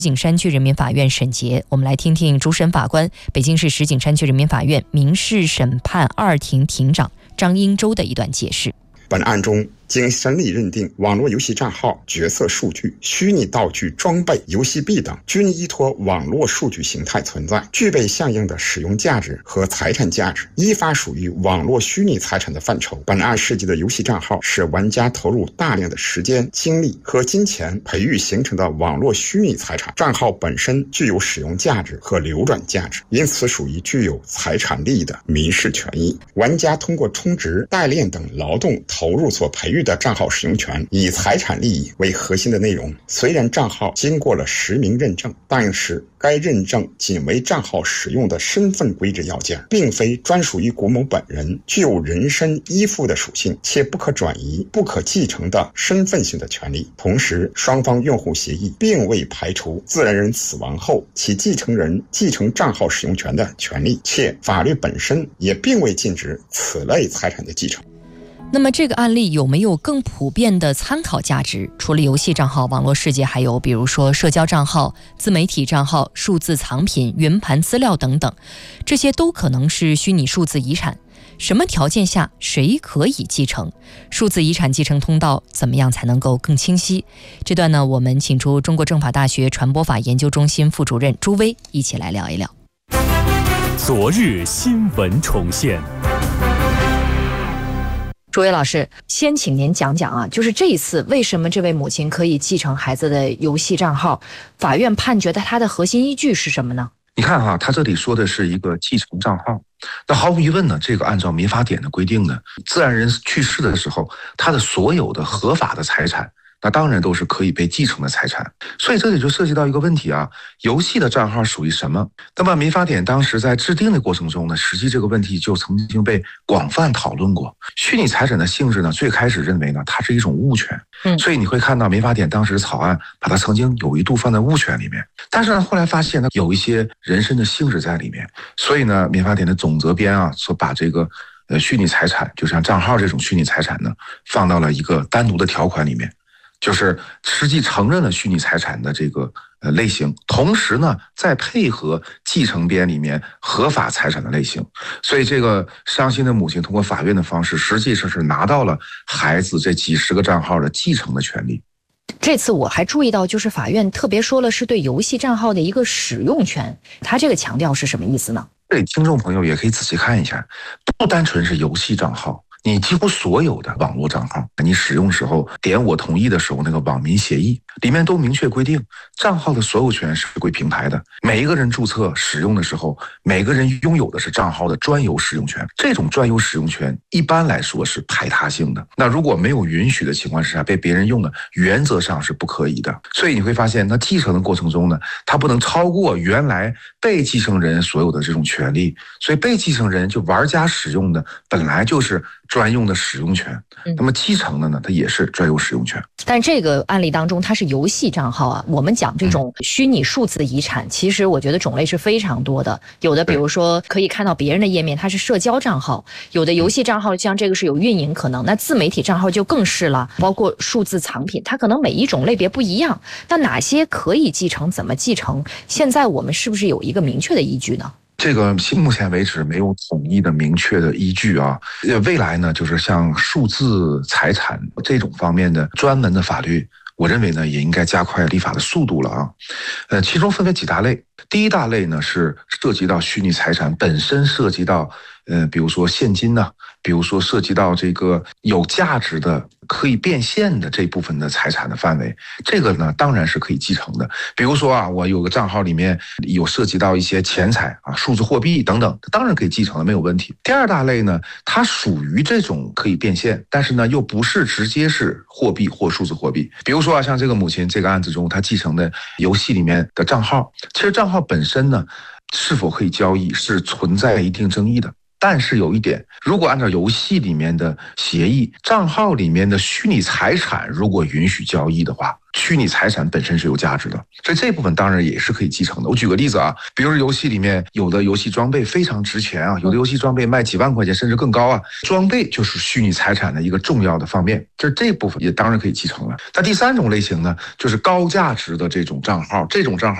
景山区人民法院审结。我们来听听主审法官、北京市石景山区人民法院民事审判二庭庭长张英洲的一段解释。 本案中，经审理认定，网络游戏账号、角色数据、虚拟道具、装备、游戏币等均依托网络数据形态存在，具备相应的使用价值和财产价值，依法属于网络虚拟财产的范畴。本案涉及的游戏账号是玩家投入大量的时间、精力和金钱培育形成的网络虚拟财产，账号本身具有使用价值和流转价值，因此属于具有财产利益的民事权益。玩家通过充值、代练等劳动投入所培育的账号使用权，以财产利益为核心的内容。虽然账号经过了实名认证，但是该认证仅为账号使用的身份规制要件，并非专属于谷某本人，具有人身依附的属性，且不可转移、不可继承的身份性的权利。同时，双方用户协议并未排除自然人死亡后其继承人继承账号使用权的权利，且法律本身也并未禁止此类财产的继承。 那么这个案例有没有更普遍的参考价值？除了游戏账号，网络世界还有比如说社交账号、自媒体账号、数字藏品、云盘资料等等，这些都可能是虚拟数字遗产。什么条件下谁可以继承？数字遗产继承通道怎么样才能够更清晰？这段呢，我们请出中国政法大学传播法研究中心副主任朱威一起来聊一聊。 昨日新闻重现。 朱威老师，先请您讲讲啊，就是这一次为什么这位母亲可以继承孩子的游戏账号？法院判决的它的核心依据是什么呢？ 你看哈，他这里说的是一个继承账号，那毫无疑问呢，这个按照民法典的规定呢，自然人去世的时候，他的所有的合法的财产，那当然都是可以被继承的财产。所以这里就涉及到一个问题啊，游戏的账号属于什么？那么民法典当时在制定的过程中呢，实际这个问题就曾经被广泛讨论过。虚拟财产的性质呢，最开始认为呢，它是一种物权，所以你会看到民法典当时草案把它曾经有一度放在物权里面，但是呢，后来发现呢，有一些人身的性质在里面，所以呢，民法典的总则编啊，所把这个虚拟财产，就像账号这种虚拟财产呢，放到了一个单独的条款里面。就是实际承认了虚拟财产的这个类型，同时呢，再配合继承编里面合法财产的类型，所以这个伤心的母亲通过法院的方式，实际上是拿到了孩子这几十个账号的继承的权利。 这次我还注意到，就是法院特别说了是对游戏账号的一个使用权，他这个强调是什么意思呢？ 这里听众朋友也可以仔细看一下，不单纯是游戏账号。你几乎所有的网络账号，你使用时候点我同意的时候，那个网民协议里面都明确规定，账号的所有权是归平台的，每一个人注册使用的时候，每个人拥有的是账号的专有使用权。这种专有使用权一般来说是排他性的，那如果没有允许的情况之下被别人用的，原则上是不可以的。所以你会发现，那继承的过程中呢，它不能超过原来被继承人所有的这种权利，所以被继承人就玩家使用的本来就是专用的使用权，那么继承的呢，它也是专有使用权。 但这个案例当中，它是游戏账号啊。我们讲这种虚拟数字遗产，其实我觉得种类是非常多的。有的比如说可以看到别人的页面，它是社交账号；有的游戏账号像这个是有运营可能，那自媒体账号就更是了。包括数字藏品，它可能每一种类别不一样。那哪些可以继承，怎么继承？现在我们是不是有一个明确的依据呢？ 这个目前为止没有统一的明确的依据啊。未来呢，就是像数字财产这种方面的专门的法律，我认为呢也应该加快立法的速度了啊。其中分为几大类。第一大类呢是涉及到虚拟财产本身，涉及到比如说现金呢，比如说涉及到这个有价值的可以变现的这部分的财产的范围，这个呢当然是可以继承的。比如说啊，我有个账号里面有涉及到一些钱财啊、数字货币等等，当然可以继承的，没有问题。第二大类呢，它属于这种可以变现，但是呢又不是直接是货币或数字货币。比如说啊，像这个母亲这个案子中，她继承的游戏里面的账号，其实账号本身呢是否可以交易是存在一定争议的。 但是有一点，如果按照游戏里面的协议，账号里面的虚拟财产如果允许交易的话，虚拟财产本身是有价值的，所以这部分当然也是可以继承的。我举个例子啊，比如说游戏里面有的游戏装备非常值钱啊，有的游戏装备卖几万块钱甚至更高啊，装备就是虚拟财产的一个重要的方面，这部分也当然可以继承了。那第三种类型呢，就是高价值的这种账号，这种账号